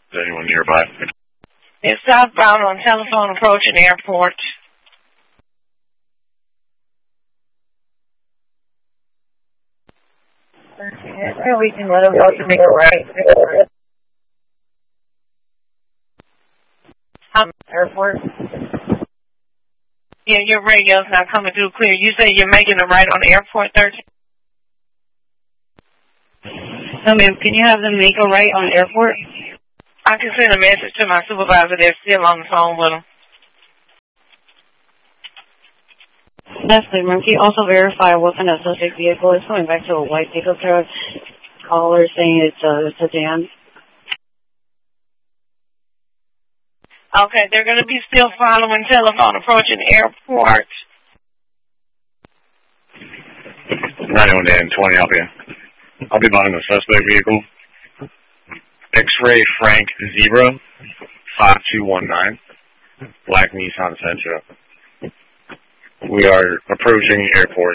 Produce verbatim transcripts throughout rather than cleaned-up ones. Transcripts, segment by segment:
Is anyone nearby? It's southbound on telephone approaching airport. Okay, we can let them go to make it right. Um, airport. Yeah, your radio's not coming through clear. You say you're making a right on airport thirteen? No, ma'am, can you have them make a right on airport? I can send a message to my supervisor. They're still on the phone with them. That's clear, ma'am. Can you also verify what kind of suspect vehicle is coming back to a white pickup truck? Caller saying it's a sedan. Okay, they're going to be still following telephone approaching airport. ninety-one Dan twenty, I'll be, I'll be behind the suspect vehicle. X-Ray Frank Zebra, five two one nine, Black Nissan Sentra. We are approaching airport.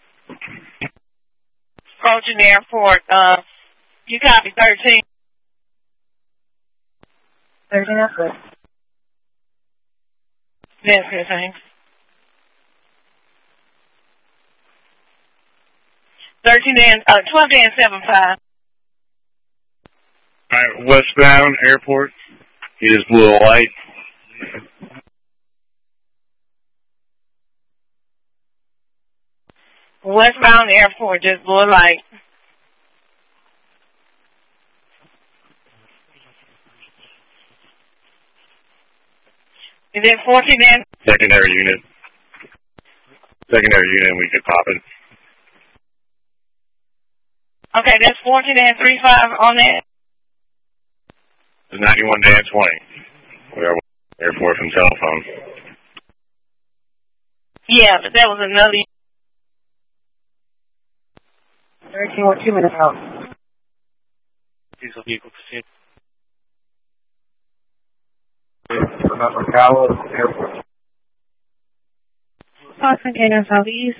Approaching airport, uh, you copy thirteen. thirteen, that's good. That's good, thanks. thirteen and, uh, twelve and seven five. Alright, westbound airport. He just blew a light. Westbound airport just blew a light. Is it fourteen and? Secondary unit. Secondary unit, we could pop it. Okay, that's fourteen and three five on that. It's ninety-one Dan twenty. We are airport from telephone. Yeah, but that was another. thirteen, we're two minutes out. Diesel vehicle proceed. Ocala Airport. Austin, Canyon, Southeast.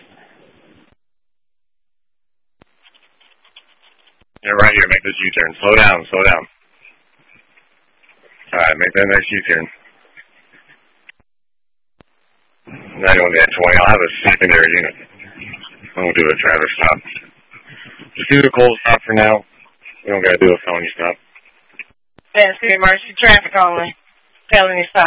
Yeah, right here, make this U-turn. Slow down, slow down. Alright, make that next U-turn. ninety-one Dan twenty, I'll have a secondary unit. I'm going to do a traffic stop. Just do the cold stop for now. We don't got to do a felony stop. That's good, emergency traffic only. Felony stop.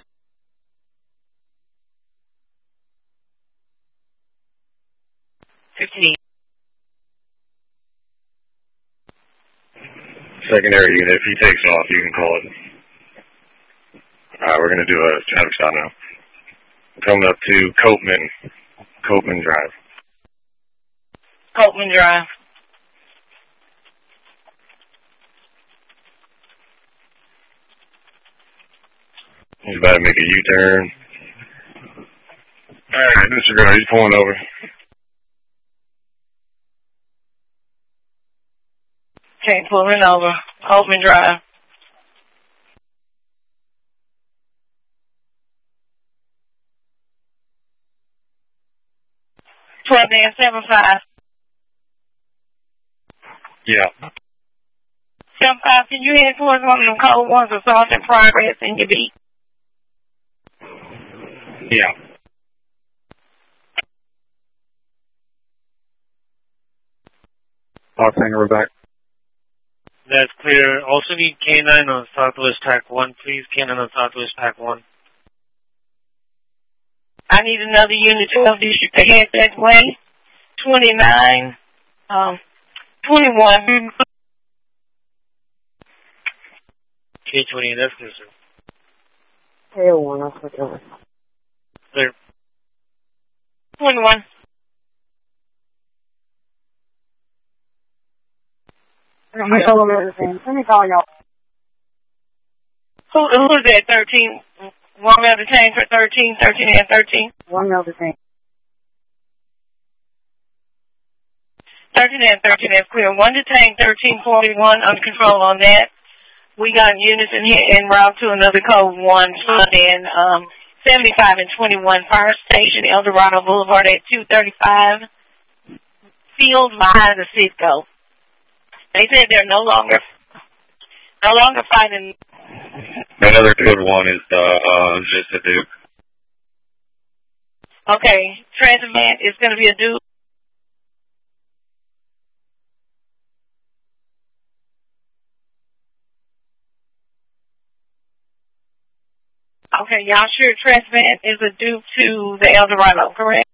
fifteen. Secondary unit, if he takes off, you can call it. Alright, we're going to do a traffic stop now. Coming up to Copeman, Copeman Drive. Copeman Drive. He's about to make a U-turn. Alright, disregard, he's pulling over. Okay, pulling over. Copeman Drive. twelve and seven five. Yeah. seven five, can you head towards one of them cold ones, assault in progress in your beat? Yeah. Austin, we're back. That's clear. Also need K nine on Southwest Pack one, please. K nine on Southwest Pack one. I need another unit twelve district to head that way. twenty-nine, um, twenty-one. K twenty, that's clear, sir. K one, I'll switch over. Clear. twenty-one. I'm going to call them everything. Let me call y'all. Who, who's that, thirteen? One male detained for thirteen, thirteen and thirteen? One male detained. thirteen and thirteen, that's clear. One detained, thirteen forty-one, under control on that. We got units in here en route to another code one, flood in, um, seventy-five and twenty-one, Fire Station, El Dorado Boulevard at two thirty-five, field behind the Cisco. They said they're no longer, no longer fighting That other code one is uh, uh just a Duke. Okay, Transmat is going to be a Duke. Okay, y'all sure Transmat is a Duke to the El Dorado, correct?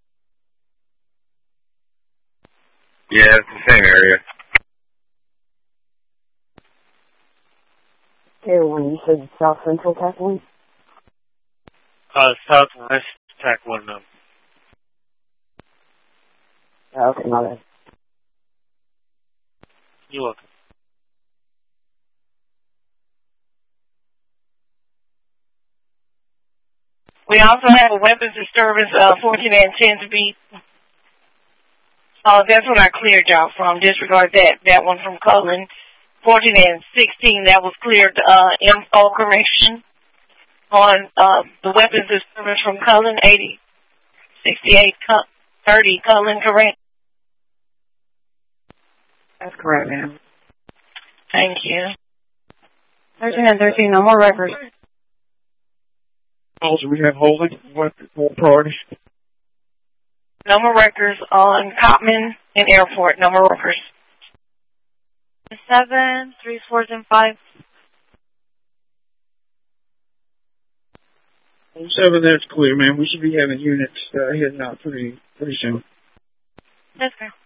Yeah, it's the same area. Tier one, you said South Central Tac one? Uh, Southwest Tac one, no. Oh, okay, my bad. You're welcome. We also have a weapons disturbance, uh, fourteen and ten to be. Oh, that's what I cleared y'all from. Disregard that. That one from Cullen. fourteen and sixteen, that was cleared, uh, info correction on, uh, the weapons disturbance from Cullen, eighty, sixty-eight, thirty, Cullen, correct? That's correct, ma'am. Thank you. thirteen and thirteen, no more records. Also, we have holding. What what priority? No more records on Cotman and Airport. No more records. Seven, three, fours, and five. Seven, that's clear, man. We should be having units uh, heading out pretty pretty soon. That's fair.